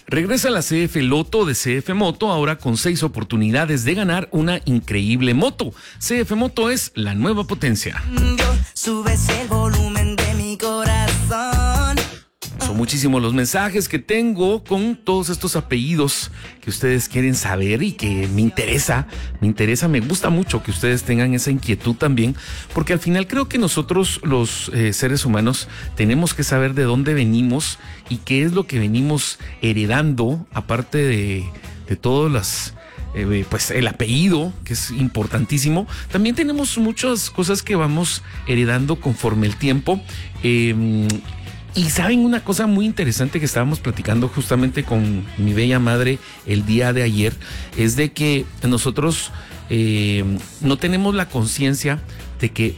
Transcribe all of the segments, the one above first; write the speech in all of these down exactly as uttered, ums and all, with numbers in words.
Regresa la C F Loto de C F Moto, ahora con seis oportunidades de ganar una increíble moto. C F Moto es la nueva potencia. Subes el volumen de mi corazón. Son muchísimos los mensajes que tengo con todos estos apellidos que ustedes quieren saber y que me interesa, me interesa, me gusta mucho que ustedes tengan esa inquietud también, porque al final creo que nosotros los eh, seres humanos tenemos que saber de dónde venimos y qué es lo que venimos heredando, aparte de, de todas las... Eh, pues el apellido, que es importantísimo. También tenemos muchas cosas que vamos heredando conforme el tiempo. Eh, y saben una cosa muy interesante que estábamos platicando justamente con mi bella madre el día de ayer, es de que nosotros eh, no tenemos la conciencia de que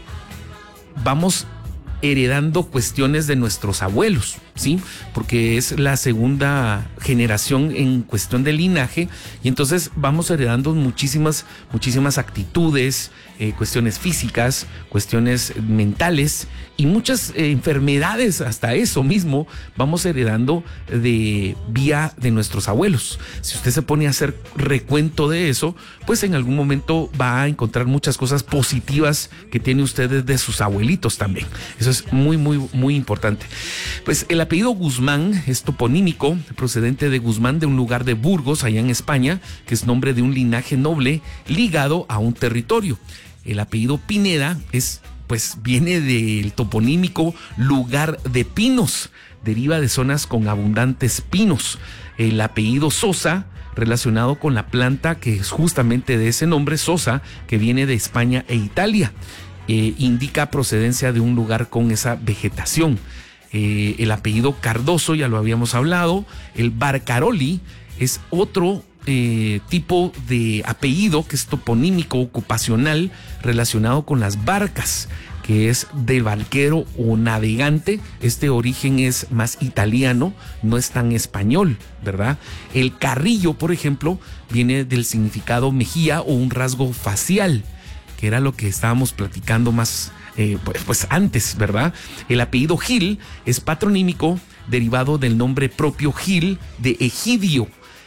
vamos heredando cuestiones de nuestros abuelos, ¿sí? Porque es la segunda generación en cuestión de linaje y entonces vamos heredando muchísimas, muchísimas actitudes, eh, cuestiones físicas, cuestiones mentales y muchas eh, enfermedades, hasta eso mismo, vamos heredando de vía de nuestros abuelos. Si usted se pone a hacer recuento de eso, pues en algún momento va a encontrar muchas cosas positivas que tiene usted de sus abuelitos también. Eso es muy, muy, muy importante. Pues el apellido Guzmán es toponímico, procedente de Guzmán, de un lugar de Burgos, allá en España, que es nombre de un linaje noble ligado a un territorio. El apellido Pineda es, pues, viene del toponímico lugar de pinos, deriva de zonas con abundantes pinos. El apellido Sosa, relacionado con la planta que es justamente de ese nombre, Sosa, que viene de España e Italia. Eh, indica procedencia de un lugar con esa vegetación. Eh, el apellido Cardoso, ya lo habíamos hablado. El Barcaroli es otro eh, tipo de apellido que es toponímico ocupacional relacionado con las barcas, que es de barquero o navegante. Este origen es más italiano, no es tan español, ¿verdad? El Carrillo, por ejemplo, viene del significado mejilla o un rasgo facial, que era lo que estábamos platicando más eh, pues, pues antes, ¿verdad? El apellido Gil es patronímico, derivado del nombre propio Gil de Egidio,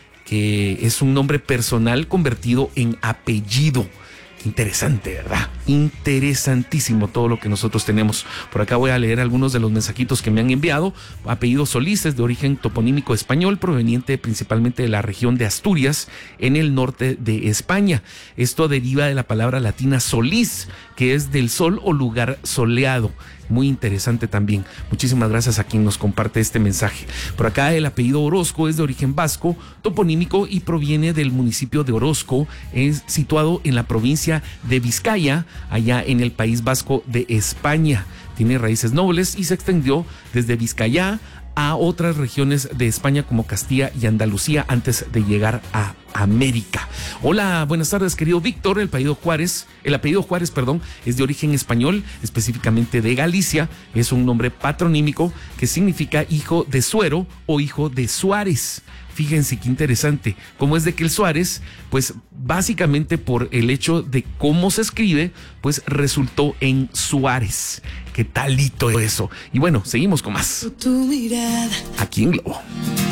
que es un nombre personal convertido en apellido. Interesante, ¿verdad? Interesantísimo todo lo que nosotros tenemos. Por acá voy a leer algunos de los mensajitos que me han enviado. Apellido Solís es de origen toponímico español, proveniente principalmente de la región de Asturias, en el norte de España. Esto deriva de la palabra latina solís, que es del sol o lugar soleado. Muy interesante también. Muchísimas gracias a quien nos comparte este mensaje. Por acá el apellido Orozco es de origen vasco, toponímico y proviene del municipio de Orozco, es situado en la provincia de Vizcaya, allá en el País Vasco de España. Tiene raíces nobles y se extendió desde Vizcaya a otras regiones de España como Castilla y Andalucía antes de llegar a América. Hola, buenas tardes, querido Víctor. El apellido Juárez, el apellido Juárez, perdón, es de origen español, específicamente de Galicia. Es un nombre patronímico que significa hijo de Suero o hijo de Suárez. Fíjense qué interesante, cómo es de que el Suárez, pues básicamente por el hecho de cómo se escribe, pues resultó en Suárez. ¿Qué talito eso? Y bueno, seguimos con más. Tu mirada. Aquí en Globo.